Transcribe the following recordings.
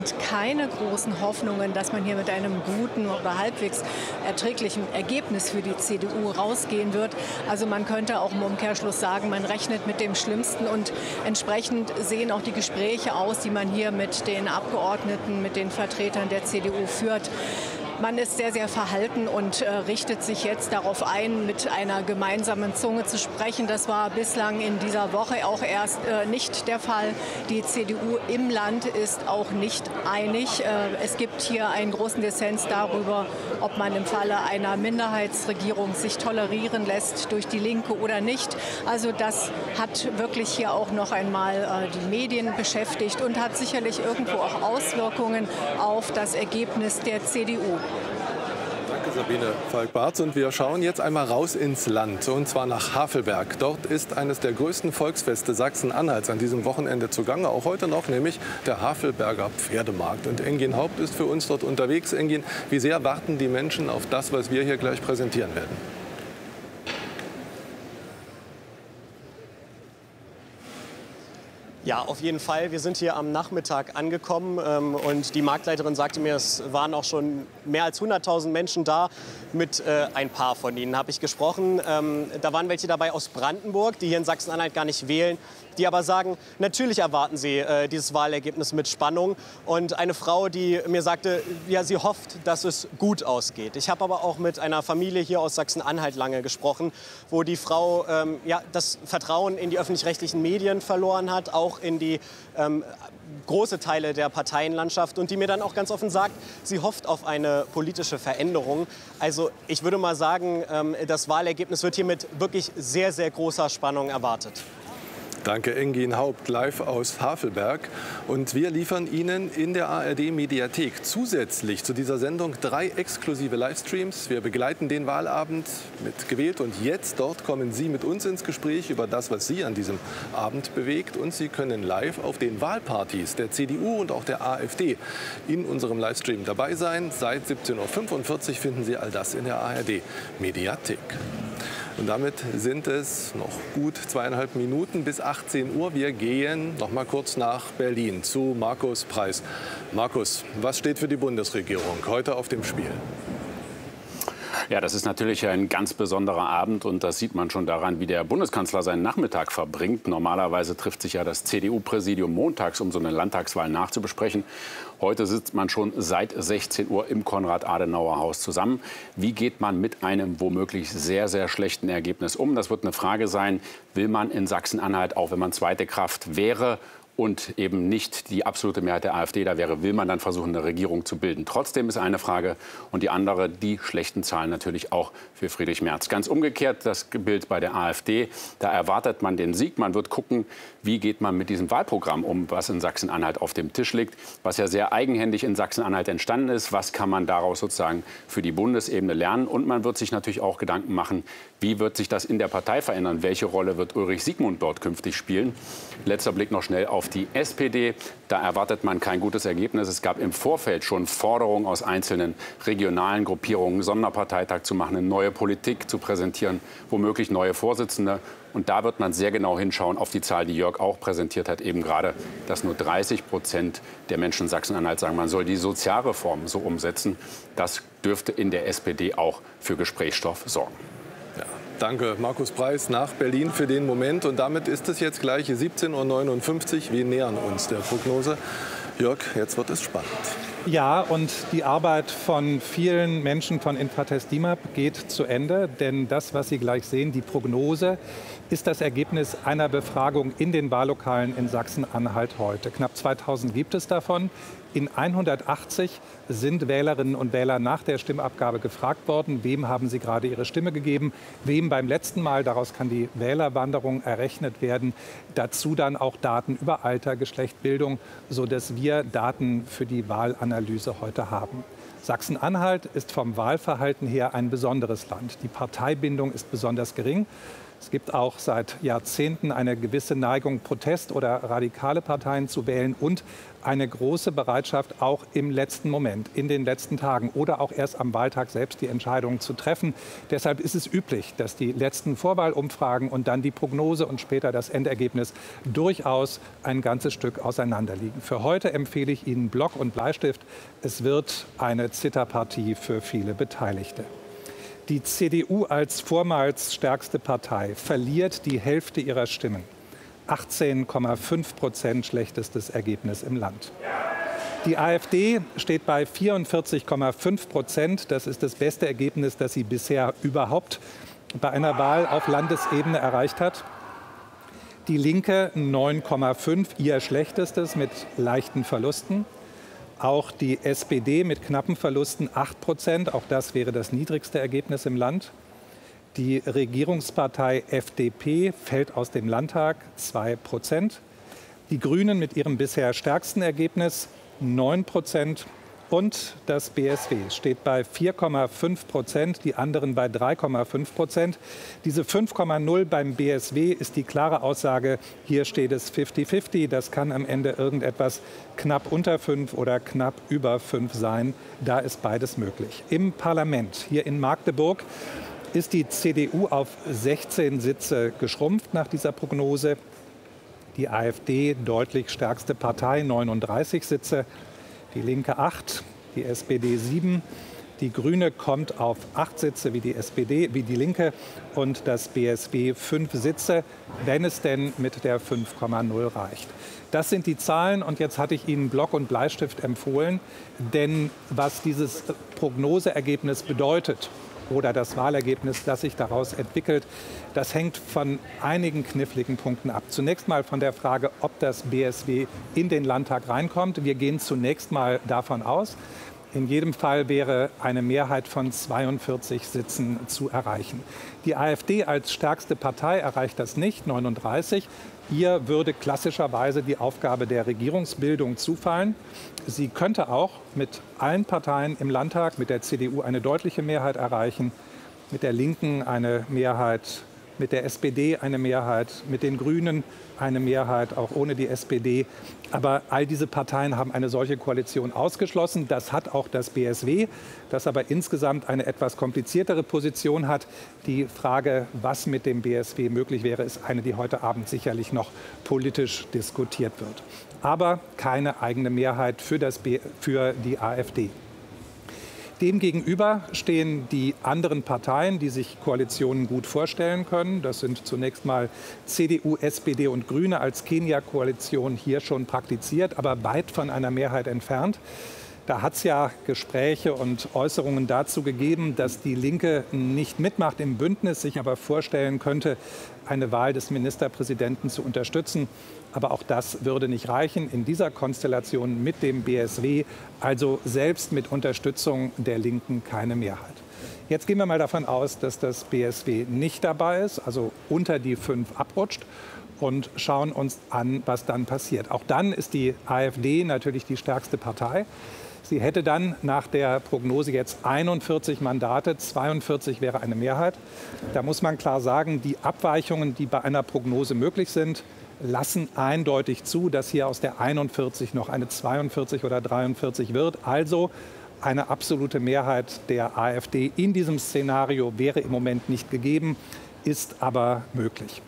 Keine großen Hoffnungen, dass man hier mit einem guten oder halbwegs erträglichen Ergebnis für die CDU rausgehen wird. Also man könnte auch im Umkehrschluss sagen, man rechnet mit dem Schlimmsten und entsprechend sehen auch die Gespräche aus, die man hier mit den Abgeordneten, mit den Vertretern der CDU führt. Man ist sehr, sehr verhalten und richtet sich jetzt darauf ein, mit einer gemeinsamen Zunge zu sprechen. Das war bislang in dieser Woche auch erst nicht der Fall. Die CDU im Land ist auch nicht einig. Es gibt hier einen großen Dissens darüber, ob man im Falle einer Minderheitsregierung sich tolerieren lässt durch die Linke oder nicht. Also das hat wirklich hier auch noch einmal die Medien beschäftigt und hat sicherlich irgendwo auch Auswirkungen auf das Ergebnis der CDU. Danke, Sabine Falk-Bartz. Und wir schauen jetzt einmal raus ins Land, und zwar nach Havelberg. Dort ist eines der größten Volksfeste Sachsen-Anhalts an diesem Wochenende zugange, auch heute noch, nämlich der Havelberger Pferdemarkt. Und Engin Haupt ist für uns dort unterwegs. Engin, wie sehr warten die Menschen auf das, was wir hier gleich präsentieren werden? Ja, auf jeden Fall. Wir sind hier am Nachmittag angekommen und die Marktleiterin sagte mir, es waren auch schon mehr als 100.000 Menschen da. Mit ein paar von ihnen habe ich gesprochen. Da waren welche dabei aus Brandenburg, die hier in Sachsen-Anhalt gar nicht wählen, die aber sagen, natürlich erwarten sie dieses Wahlergebnis mit Spannung. Und eine Frau, die mir sagte, ja, sie hofft, dass es gut ausgeht. Ich habe aber auch mit einer Familie hier aus Sachsen-Anhalt lange gesprochen, wo die Frau ja, das Vertrauen in die öffentlich-rechtlichen Medien verloren hat, auch in die große Teile der Parteienlandschaft, und die mir dann auch ganz offen sagt, sie hofft auf eine politische Veränderung. Also ich würde mal sagen, das Wahlergebnis wird hier mit wirklich sehr, sehr großer Spannung erwartet. Danke, Engin Haupt, live aus Havelberg. Und wir liefern Ihnen in der ARD-Mediathek zusätzlich zu dieser Sendung 3 exklusive Livestreams. Wir begleiten den Wahlabend mit Gewählt. Und jetzt dort kommen Sie mit uns ins Gespräch über das, was Sie an diesem Abend bewegt. Und Sie können live auf den Wahlpartys der CDU und auch der AfD in unserem Livestream dabei sein. Seit 17:45 Uhr finden Sie all das in der ARD-Mediathek. Und damit sind es noch gut 2,5 Minuten bis 18 Uhr. Wir gehen noch mal kurz nach Berlin zu Markus Preis. Markus, was steht für die Bundesregierung heute auf dem Spiel? Ja, das ist natürlich ein ganz besonderer Abend, und das sieht man schon daran, wie der Bundeskanzler seinen Nachmittag verbringt. Normalerweise trifft sich ja das CDU-Präsidium montags, um so eine Landtagswahl nachzubesprechen. Heute sitzt man schon seit 16 Uhr im Konrad-Adenauer-Haus zusammen. Wie geht man mit einem womöglich sehr, sehr schlechten Ergebnis um? Das wird eine Frage sein. Will man in Sachsen-Anhalt, auch wenn man zweite Kraft wäre und eben nicht die absolute Mehrheit der AfD da wäre, will man dann versuchen, eine Regierung zu bilden? Trotzdem ist eine Frage, und die andere, die schlechten Zahlen natürlich auch für Friedrich Merz. Ganz umgekehrt das Bild bei der AfD. Da erwartet man den Sieg. Man wird gucken, wie geht man mit diesem Wahlprogramm um, was in Sachsen-Anhalt auf dem Tisch liegt, was ja sehr eigenhändig in Sachsen-Anhalt entstanden ist. Was kann man daraus sozusagen für die Bundesebene lernen? Und man wird sich natürlich auch Gedanken machen, wie wird sich das in der Partei verändern? Welche Rolle wird Ulrich Siegmund dort künftig spielen? Letzter Blick noch schnell auf die SPD. Da erwartet man kein gutes Ergebnis. Es gab im Vorfeld schon Forderungen aus einzelnen regionalen Gruppierungen, einen Sonderparteitag zu machen, eine neue Politik zu präsentieren, womöglich neue Vorsitzende. Und da wird man sehr genau hinschauen auf die Zahl, die Jörg auch präsentiert hat, eben gerade, dass nur 30% der Menschen in Sachsen-Anhalt sagen, man soll die Sozialreformen so umsetzen. Das dürfte in der SPD auch für Gesprächsstoff sorgen. Ja, danke, Markus Preis, nach Berlin für den Moment. Und damit ist es jetzt gleich 17:59 Uhr. Wir nähern uns der Prognose. Jörg, jetzt wird es spannend. Ja, und die Arbeit von vielen Menschen von Infratest DIMAP geht zu Ende. Denn das, was Sie gleich sehen, die Prognose, ist das Ergebnis einer Befragung in den Wahllokalen in Sachsen-Anhalt heute. Knapp 2000 gibt es davon. In 180 sind Wählerinnen und Wähler nach der Stimmabgabe gefragt worden, wem haben sie gerade ihre Stimme gegeben, wem beim letzten Mal. Daraus kann die Wählerwanderung errechnet werden. Dazu dann auch Daten über Alter, Geschlecht, Bildung, sodass wir Daten für die Wahlanalyse heute haben. Sachsen-Anhalt ist vom Wahlverhalten her ein besonderes Land. Die Parteibindung ist besonders gering. Es gibt auch seit Jahrzehnten eine gewisse Neigung, Protest- oder radikale Parteien zu wählen und eine große Bereitschaft, auch im letzten Moment, in den letzten Tagen oder auch erst am Wahltag selbst die Entscheidung zu treffen. Deshalb ist es üblich, dass die letzten Vorwahlumfragen und dann die Prognose und später das Endergebnis durchaus ein ganzes Stück auseinanderliegen. Für heute empfehle ich Ihnen Block und Bleistift. Es wird eine Zitterpartie für viele Beteiligte. Die CDU als vormals stärkste Partei verliert die Hälfte ihrer Stimmen. 18,5% schlechtestes Ergebnis im Land. Die AfD steht bei 44,5%. Das ist das beste Ergebnis, das sie bisher überhaupt bei einer Wahl auf Landesebene erreicht hat. Die Linke 9,5%, ihr schlechtestes mit leichten Verlusten. Auch die SPD mit knappen Verlusten 8%. Auch das wäre das niedrigste Ergebnis im Land. Die Regierungspartei FDP fällt aus dem Landtag 2%. Die Grünen mit ihrem bisher stärksten Ergebnis 9%. Und das BSW steht bei 4,5%, die anderen bei 3,5%. Diese 5,0 beim BSW ist die klare Aussage, hier steht es 50-50. Das kann am Ende irgendetwas knapp unter 5 oder knapp über 5 sein. Da ist beides möglich. Im Parlament hier in Magdeburg ist die CDU auf 16 Sitze geschrumpft nach dieser Prognose. Die AfD deutlich stärkste Partei, 39 Sitze. Die Linke 8, die SPD 7. Die Grüne kommt auf 8 Sitze wie die SPD, wie die Linke und das BSW 5 Sitze, wenn es denn mit der 5,0 reicht. Das sind die Zahlen und jetzt hatte ich Ihnen Block und Bleistift empfohlen, denn was dieses Prognoseergebnis bedeutet oder das Wahlergebnis, das sich daraus entwickelt, das hängt von einigen kniffligen Punkten ab. Zunächst mal von der Frage, ob das BSW in den Landtag reinkommt. Wir gehen zunächst mal davon aus. In jedem Fall wäre eine Mehrheit von 42 Sitzen zu erreichen. Die AfD als stärkste Partei erreicht das nicht, 39. Ihr würde klassischerweise die Aufgabe der Regierungsbildung zufallen. Sie könnte auch mit allen Parteien im Landtag, mit der CDU eine deutliche Mehrheit erreichen, mit der Linken eine Mehrheit, mit der SPD eine Mehrheit, mit den Grünen eine Mehrheit, auch ohne die SPD. Aber all diese Parteien haben eine solche Koalition ausgeschlossen. Das hat auch das BSW, das aber insgesamt eine etwas kompliziertere Position hat. Die Frage, was mit dem BSW möglich wäre, ist eine, die heute Abend sicherlich noch politisch diskutiert wird. Aber keine eigene Mehrheit für die AfD. Demgegenüber stehen die anderen Parteien, die sich Koalitionen gut vorstellen können. Das sind zunächst mal CDU, SPD und Grüne als Kenia-Koalition hier schon praktiziert, aber weit von einer Mehrheit entfernt. Da hat es ja Gespräche und Äußerungen dazu gegeben, dass die Linke nicht mitmacht im Bündnis, sich aber vorstellen könnte, eine Wahl des Ministerpräsidenten zu unterstützen. Aber auch das würde nicht reichen in dieser Konstellation mit dem BSW, also selbst mit Unterstützung der Linken keine Mehrheit. Jetzt gehen wir mal davon aus, dass das BSW nicht dabei ist, also unter die 5 abrutscht und schauen uns an, was dann passiert. Auch dann ist die AfD natürlich die stärkste Partei. Sie hätte dann nach der Prognose jetzt 41 Mandate, 42 wäre eine Mehrheit. Da muss man klar sagen, die Abweichungen, die bei einer Prognose möglich sind, lassen eindeutig zu, dass hier aus der 41 noch eine 42 oder 43 wird. Also eine absolute Mehrheit der AfD in diesem Szenario wäre im Moment nicht gegeben, ist aber möglich.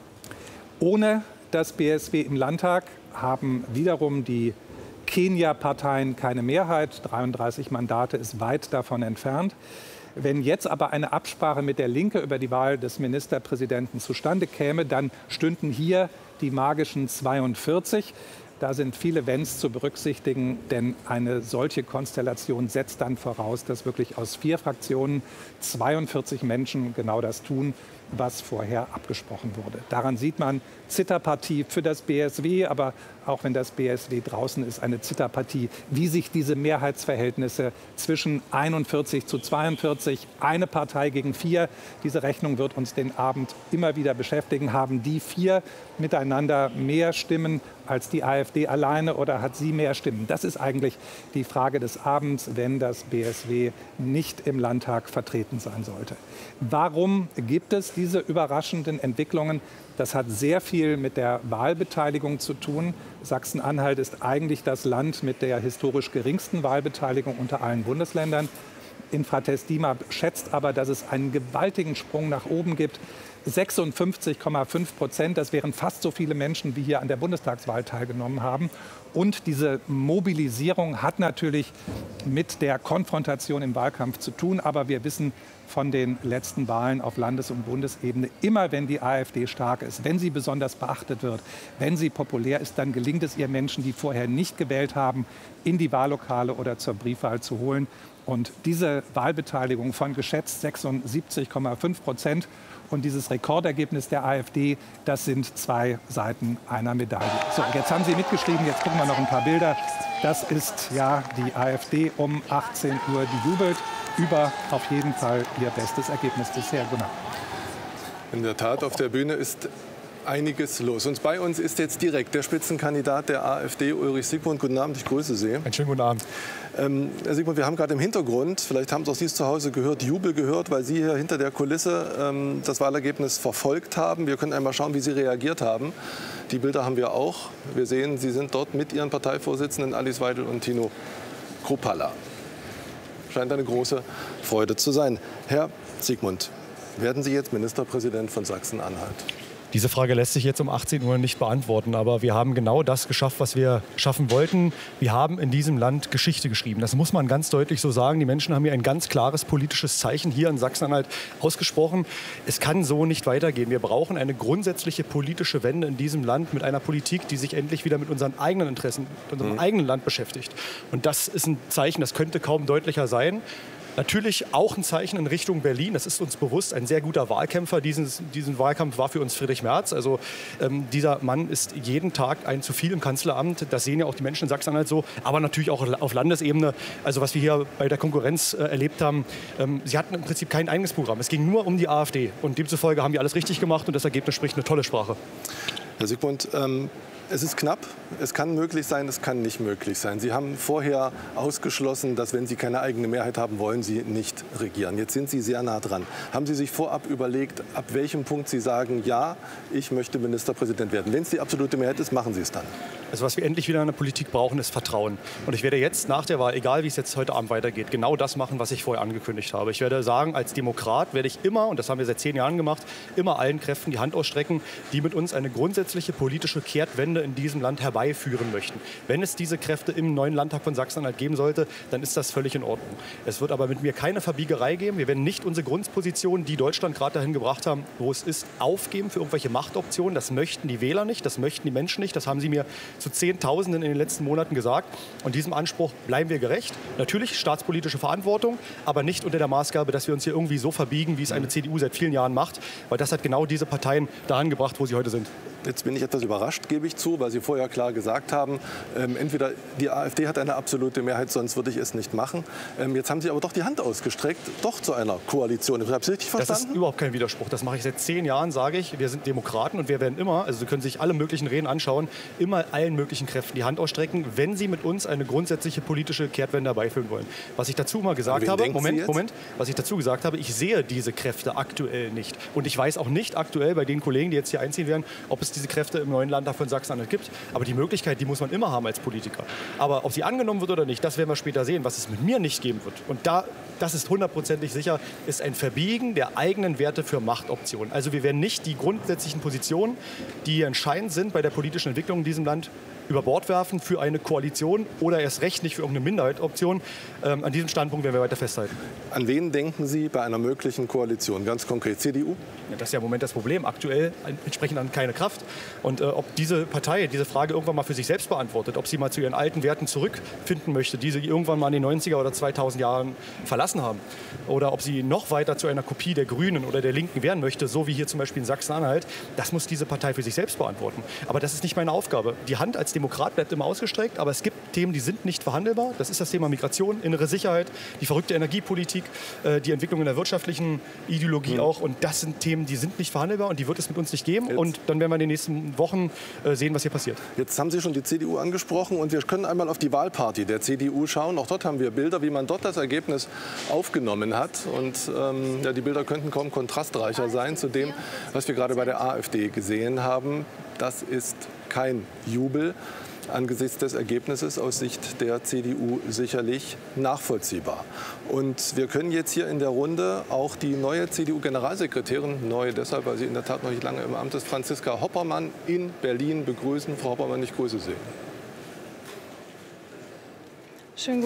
Ohne das BSW im Landtag haben wiederum die Kenia-Parteien keine Mehrheit. 33 Mandate ist weit davon entfernt. Wenn jetzt aber eine Absprache mit der Linke über die Wahl des Ministerpräsidenten zustande käme, dann stünden hier die magischen 42. Da sind viele Wenns zu berücksichtigen, denn eine solche Konstellation setzt dann voraus, dass wirklich aus 4 Fraktionen 42 Menschen genau das tun, was vorher abgesprochen wurde. Daran sieht man Zitterpartie für das BSW, aber auch wenn das BSW draußen ist, eine Zitterpartie, wie sich diese Mehrheitsverhältnisse zwischen 41 zu 42, eine Partei gegen 4, diese Rechnung wird uns den Abend immer wieder beschäftigen. Haben die 4 miteinander mehr Stimmen als die AfD alleine oder hat sie mehr Stimmen? Das ist eigentlich die Frage des Abends, wenn das BSW nicht im Landtag vertreten sein sollte. Warum gibt es diese überraschenden Entwicklungen? Das hat sehr viel mit der Wahlbeteiligung zu tun. Sachsen-Anhalt ist eigentlich das Land mit der historisch geringsten Wahlbeteiligung unter allen Bundesländern. Infratest DIMAP schätzt aber, dass es einen gewaltigen Sprung nach oben gibt. 56,5%, das wären fast so viele Menschen, wie hier an der Bundestagswahl teilgenommen haben. Und diese Mobilisierung hat natürlich mit der Konfrontation im Wahlkampf zu tun. Aber wir wissen von den letzten Wahlen auf Landes- und Bundesebene, immer wenn die AfD stark ist, wenn sie besonders beachtet wird, wenn sie populär ist, dann gelingt es ihr Menschen, die vorher nicht gewählt haben, in die Wahllokale oder zur Briefwahl zu holen. Und diese Wahlbeteiligung von geschätzt 76,5% und dieses Rekordergebnis der AfD, das sind 2 Seiten einer Medaille. So, jetzt haben Sie mitgeschrieben, jetzt gucken wir noch ein paar Bilder. Das ist ja die AfD um 18 Uhr, die jubelt über auf jeden Fall ihr bestes Ergebnis bisher. Genau. In der Tat, auf der Bühne ist einiges los. Und bei uns ist jetzt direkt der Spitzenkandidat der AfD, Ulrich Siegmund. Guten Abend, ich grüße Sie. Einen schönen guten Abend. Herr Siegmund, wir haben gerade im Hintergrund, vielleicht haben Sie auch Sie zu Hause gehört, Jubel gehört, weil Sie hier hinter der Kulisse das Wahlergebnis verfolgt haben. Wir können einmal schauen, wie Sie reagiert haben. Die Bilder haben wir auch. Wir sehen, Sie sind dort mit Ihren Parteivorsitzenden Alice Weidel und Tino Kruppalla. Scheint eine große Freude zu sein. Herr Siegmund, werden Sie jetzt Ministerpräsident von Sachsen-Anhalt? Diese Frage lässt sich jetzt um 18 Uhr nicht beantworten. Aber wir haben genau das geschafft, was wir schaffen wollten. Wir haben in diesem Land Geschichte geschrieben. Das muss man ganz deutlich so sagen. Die Menschen haben hier ein ganz klares politisches Zeichen hier in Sachsen-Anhalt ausgesprochen. Es kann so nicht weitergehen. Wir brauchen eine grundsätzliche politische Wende in diesem Land mit einer Politik, die sich endlich wieder mit unseren eigenen Interessen, mit unserem eigenen Land beschäftigt. Und das ist ein Zeichen, das könnte kaum deutlicher sein. Natürlich auch ein Zeichen in Richtung Berlin. Das ist uns bewusst. Ein sehr guter Wahlkämpfer. Diesen Wahlkampf war für uns Friedrich Merz. Also dieser Mann ist jeden Tag ein zu viel im Kanzleramt. Das sehen ja auch die Menschen in Sachsen-Anhalt so. Aber natürlich auch auf Landesebene. Also was wir hier bei der Konkurrenz erlebt haben, sie hatten im Prinzip kein eigenes Programm. Es ging nur um die AfD. Und demzufolge haben die alles richtig gemacht. Und das Ergebnis spricht eine tolle Sprache. Herr Siegmund, es ist knapp, es kann möglich sein, es kann nicht möglich sein. Sie haben vorher ausgeschlossen, dass wenn Sie keine eigene Mehrheit haben, wollen Sie nicht regieren. Jetzt sind Sie sehr nah dran. Haben Sie sich vorab überlegt, ab welchem Punkt Sie sagen, ja, ich möchte Ministerpräsident werden? Wenn es die absolute Mehrheit ist, machen Sie es dann. Also was wir endlich wieder in der Politik brauchen, ist Vertrauen. Und ich werde jetzt nach der Wahl, egal wie es jetzt heute Abend weitergeht, genau das machen, was ich vorher angekündigt habe. Ich werde sagen, als Demokrat werde ich immer, und das haben wir seit 10 Jahren gemacht, immer allen Kräften die Hand ausstrecken, die mit uns eine grundsätzliche politische Kehrtwende in diesem Land herbeiführen möchten. Wenn es diese Kräfte im neuen Landtag von Sachsen-Anhalt geben sollte, dann ist das völlig in Ordnung. Es wird aber mit mir keine Verbiegerei geben. Wir werden nicht unsere Grundposition, die Deutschland gerade dahin gebracht haben, wo es ist, aufgeben für irgendwelche Machtoptionen. Das möchten die Wähler nicht, das möchten die Menschen nicht. Das haben sie mir zu Zehntausenden in den letzten Monaten gesagt. Und diesem Anspruch bleiben wir gerecht. Natürlich staatspolitische Verantwortung, aber nicht unter der Maßgabe, dass wir uns hier irgendwie so verbiegen, wie es eine CDU seit vielen Jahren macht. Weil das hat genau diese Parteien dahin gebracht, wo sie heute sind. Jetzt bin ich etwas überrascht, gebe ich zu, weil Sie vorher klar gesagt haben, entweder die AfD hat eine absolute Mehrheit, sonst würde ich es nicht machen. Jetzt haben Sie aber doch die Hand ausgestreckt, doch zu einer Koalition. Habe ich es richtig verstanden? Das ist überhaupt kein Widerspruch. Das mache ich seit 10 Jahren, sage ich. Wir sind Demokraten und wir werden immer, also Sie können sich alle möglichen Reden anschauen, immer allen möglichen Kräften die Hand ausstrecken, wenn sie mit uns eine grundsätzliche politische Kehrtwende herbeiführen wollen. Was ich dazu immer gesagt habe, was ich dazu gesagt habe, ich sehe diese Kräfte aktuell nicht. Und ich weiß auch nicht aktuell bei den Kollegen, die jetzt hier einziehen werden, ob es diese Kräfte im neuen Landtag von Sachsen-Anhalt gibt. Aber die Möglichkeit, die muss man immer haben als Politiker. Aber ob sie angenommen wird oder nicht, das werden wir später sehen. Was es mit mir nicht geben wird, und das ist hundertprozentig sicher, ist ein Verbiegen der eigenen Werte für Machtoptionen. Also wir werden nicht die grundsätzlichen Positionen, die entscheidend sind bei der politischen Entwicklung in diesem Land, über Bord werfen für eine Koalition oder erst recht nicht für irgendeine Minderheitsoption. An diesem Standpunkt werden wir weiter festhalten. An wen denken Sie bei einer möglichen Koalition? Ganz konkret CDU? Ja, das ist ja im Moment das Problem. Aktuell entsprechend an keine Kraft. Und ob diese Partei diese Frage irgendwann mal für sich selbst beantwortet, ob sie mal zu ihren alten Werten zurückfinden möchte, die sie irgendwann mal in den 90er oder 2000 Jahren verlassen haben, oder ob sie noch weiter zu einer Kopie der Grünen oder der Linken werden möchte, so wie hier zum Beispiel in Sachsen-Anhalt, das muss diese Partei für sich selbst beantworten. Aber das ist nicht meine Aufgabe. Die Hand als Demokrat bleibt immer ausgestreckt, aber es gibt Themen, die sind nicht verhandelbar. Das ist das Thema Migration, innere Sicherheit, die verrückte Energiepolitik, die Entwicklung in der wirtschaftlichen Ideologie auch. Und das sind Themen, die sind nicht verhandelbar und die wird es mit uns nicht geben. Und dann werden wir in den nächsten Wochen sehen, was hier passiert. Jetzt haben Sie schon die CDU angesprochen und wir können einmal auf die Wahlparty der CDU schauen. Auch dort haben wir Bilder, wie man dort das Ergebnis aufgenommen hat. Und ja, die Bilder könnten kaum kontrastreicher sein zu dem, was wir gerade bei der AfD gesehen haben. Das ist kein Jubel. Angesichts des Ergebnisses aus Sicht der CDU sicherlich nachvollziehbar. Und wir können jetzt hier in der Runde auch die neue CDU-Generalsekretärin, neu deshalb, weil sie in der Tat noch nicht lange im Amt ist, Franziska Hoppermann in Berlin begrüßen. Frau Hoppermann, ich grüße Sie. Schönen